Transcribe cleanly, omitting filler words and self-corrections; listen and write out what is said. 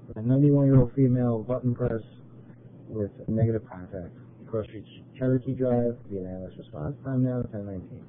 A 91-year-old female button press with negative contact. Cross Street Cherokee Drive. Be an analyst response. Time now 10:19.